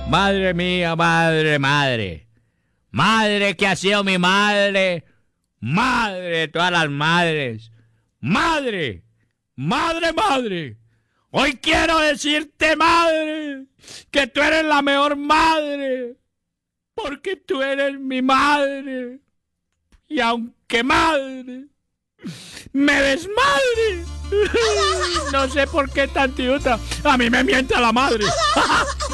Madre mía, madre. Madre que ha sido mi madre. Madre de todas las madres. Madre. Hoy quiero decirte, madre, que tú eres la mejor madre. Porque tú eres mi madre. Y aunque madre me desmadre, no sé por qué tan idiota, a mí me miente la madre.